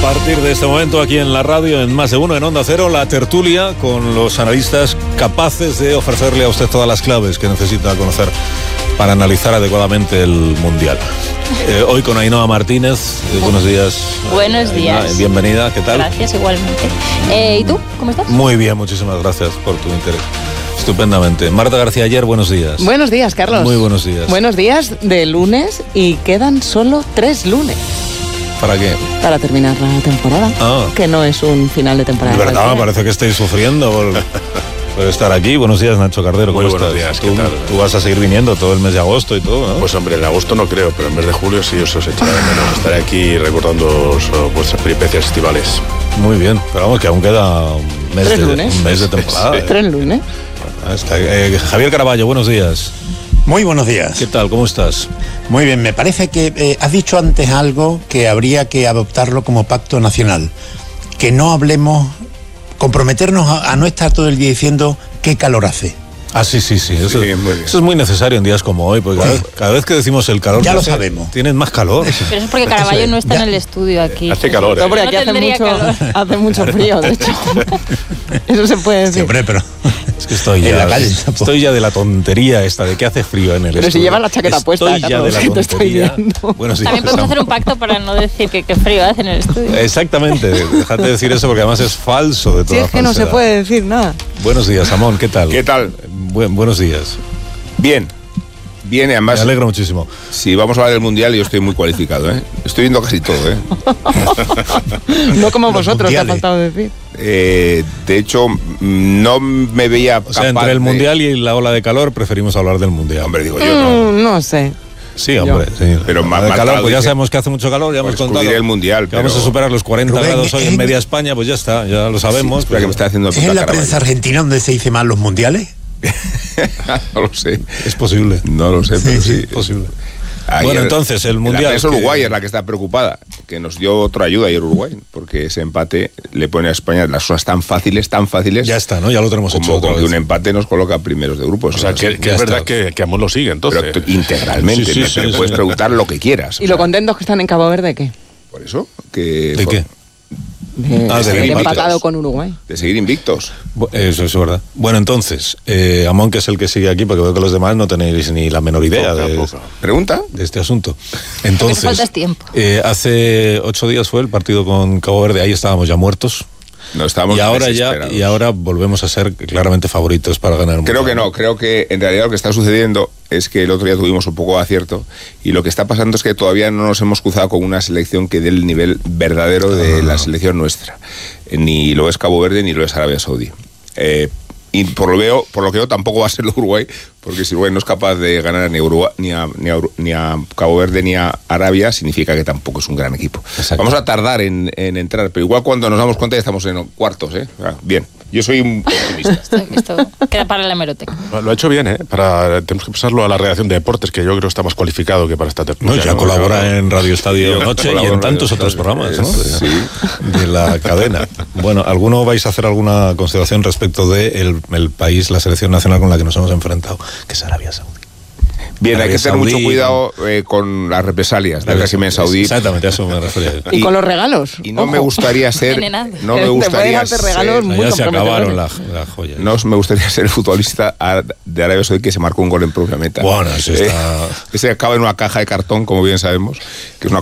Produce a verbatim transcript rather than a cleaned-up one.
partir de este momento aquí en la radio, en Más de Uno, en Onda Cero, la tertulia con los analistas capaces de ofrecerle a usted todas las claves que necesita conocer para analizar adecuadamente el Mundial. Eh, hoy con Ainhoa Martínez. Eh, buenos días. Buenos días. Ainhoa, bienvenida, ¿qué tal? Gracias, igualmente. Eh, ¿Y tú? ¿Cómo estás? Muy bien, muchísimas gracias por tu interés. Estupendamente. Marta García Ayer, buenos días. Buenos días, Carlos. Muy buenos días. Buenos días de lunes y quedan solo tres lunes. ¿Para qué? Para terminar la temporada. Ah. Que no es un final de temporada. De verdad, me parece que estáis sufriendo por, por estar aquí. Buenos días, Nacho Cardero. Muy ¿Cómo buenos estás? días, ¿qué ¿Tú, tal? tú vas a seguir viniendo todo el mes de agosto y todo, ¿no? Pues hombre, en agosto no creo, pero en el mes de julio sí os, os echaré de menos. Estaré aquí recordando uh, vuestras peripecias estivales. Muy bien, pero vamos, que aún queda un mes, ¿Tres de, lunes? un mes de temporada. Sí. Tres lunes. Ahí está. Eh, Javier Caraballo, buenos días. Muy buenos días. ¿Qué tal? ¿Cómo estás? Muy bien, me parece que eh, has dicho antes algo que habría que adoptarlo como pacto nacional. Que no hablemos, comprometernos a, a no estar todo el día diciendo qué calor hace. Ah, sí, sí, sí. Eso, Sí, muy bien. eso es muy necesario en días como hoy, porque cada, Sí. vez, cada vez que decimos el calor Ya que lo hace, sabemos. tienen más calor. Pero eso es porque Caraballo no está Ya. en el estudio aquí. Hace calor, ¿eh? No, porque No aquí hace tendría mucho, calor. hace mucho frío, de hecho. Eso se puede Sí, decir. hombre, pero Es que estoy En ya, la calle tampoco. estoy ya de la tontería esta de que hace frío en el Pero si estudio. llevas la chaqueta puesta, Estoy ya de Carlos, la que te estoy tontería. viendo. Buenos días, También podemos hacer un pacto para no decir que, que frío hace en el estudio. Exactamente, déjate de decir eso porque además es falso de Si toda es que no se falsedad. puede decir nada. Buenos días, Amón, ¿qué tal? ¿Qué tal? Bu- buenos días. Bien. Bien, y Me además, alegro muchísimo. si vamos a hablar del Mundial, yo estoy muy cualificado, ¿eh? Estoy viendo casi todo, ¿eh? No como Los vosotros, que ha mundiales. faltado decir. Eh, de hecho, mm, no me veía O sea, capaz entre el de- Mundial y la ola de calor preferimos hablar del Mundial. Hombre, digo yo, no. Mm, no sé. Sí, hombre, sí. Pero La más- de más calor, claro, pues ya dice- sabemos que hace mucho calor, ya Pues hemos contado. excluiré el Mundial, Que vamos a pero- superar los cuarenta Rubén, grados hoy es en en- media España, pues ya está, ya lo sabemos. Espera, que me está haciendo ¿es en puta la cara, prensa vaya. argentina donde se dice mal los mundiales? No lo sé. Es posible. No lo sé, pero sí. Es posible. Ayer- Bueno, entonces, el Mundial La prensa que- Uruguay es la que está preocupada, que nos dio otra ayuda ayer Uruguay, porque ese empate le pone a España las cosas tan fáciles, tan fáciles. Ya está, ¿no? Ya lo tenemos hecho Como otra con que vez. un empate nos coloca primeros de grupos. O sea, que, que ya es está. verdad que, que Amón lo sigue, entonces. Pero t- integralmente, Sí, sí, me, sí, me sí. puedes preguntar lo que quieras. o ¿Y sea, lo contentos que están en Cabo Verde, qué? Por eso, que ¿De por- qué? De, Ah, de seguir invictos. empatado con Uruguay. de seguir invictos. Bu- Eso es verdad. Bueno, entonces, eh, Amón, que es el que sigue aquí, porque veo que los demás no tenéis ni la menor idea Poca, de, poca. ¿Pregunta? de este asunto. Lo Entonces, que nos falta es tiempo. eh, hace ocho días fue el partido con Cabo Verde, ahí estábamos ya muertos. No estamos Y ahora ya, desesperados. y ahora volvemos a ser claramente favoritos para ganar el Creo que Mundial. no, creo que en realidad lo que está sucediendo es que el otro día tuvimos un poco de acierto y lo que está pasando es que todavía no nos hemos cruzado con una selección que dé el nivel verdadero de la selección nuestra. Eh, Ni lo es Cabo Verde ni lo es Arabia Saudí. Eh, y por lo, veo, por lo que veo tampoco va a ser lo Uruguay, porque si Uruguay no es capaz de ganar ni a, Uruguay, ni, a, ni, a, Uru- ni a Cabo Verde ni a Arabia, significa que tampoco es un gran equipo. Exacto. Vamos a tardar en, en entrar, pero igual cuando nos damos cuenta ya estamos en cuartos. ¿eh? Ah, bien, yo soy un optimista. Esto, esto queda para la hemeroteca. Lo, lo ha hecho bien, ¿eh? Para, tenemos que pasarlo a la redacción de deportes, que yo creo que está más cualificado que para esta No, tertulia. ya colabora en Radio Estadio Sí, Noche y colabora en en tantos Radio otros Estadio. programas, ¿no? Sí. De, de la cadena. Bueno, ¿alguno vais a hacer alguna consideración respecto de el, el país, la selección nacional con la que nos hemos enfrentado, que es Arabia Saudí? Bien, hay Arabia que tener mucho Saudí, cuidado eh, con las represalias del régimen saudí. Exactamente, a eso me refería. Y, Y- con los regalos. Y no Ojo. me gustaría ser. Envenenando. No Te me pueden gustaría hacer ser, regalos muy Ya se acabaron la, comprometedores. la joya. no me gustaría ser el futbolista a- de Arabia Saudí que se marcó un gol en propia meta. Bueno, eso está- Ese acaba en una caja de cartón, como bien sabemos, que es una